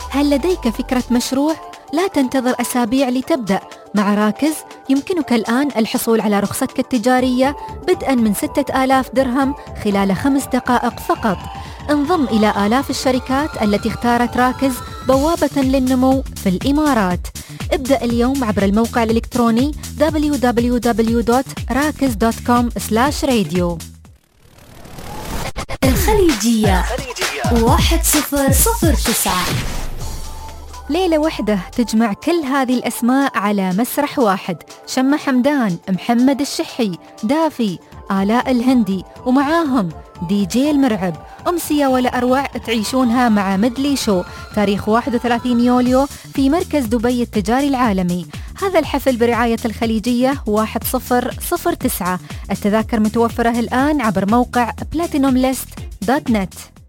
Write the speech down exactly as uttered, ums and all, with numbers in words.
هل لديك فكرة مشروع؟ لا تنتظر أسابيع لتبدأ. مع راكز يمكنك الآن الحصول على رخصتك التجارية بدءاً من ستة آلاف درهم خلال خمس دقائق فقط. انضم إلى آلاف الشركات التي اختارت راكز بوابة للنمو في الإمارات. ابدأ اليوم عبر الموقع الإلكتروني دبليو دبليو دبليو دوت راكز دوت كوم سلاش راديو. الخليجية واحد صفر صفر تسعة. ليلة وحدة تجمع كل هذه الأسماء على مسرح واحد. شمة حمدان، محمد الشحي، دافي، آلاء الهندي، ومعاهم دي جي المرعب. أمسية ولا أروع تعيشونها مع مدلي شو تاريخ واحد وثلاثين يوليو في مركز دبي التجاري العالمي. هذا الحفل برعاية الخليجية واحد صفر صفر تسعة. التذاكر متوفرة الآن عبر موقع بلاتينوم ليست دوت نت.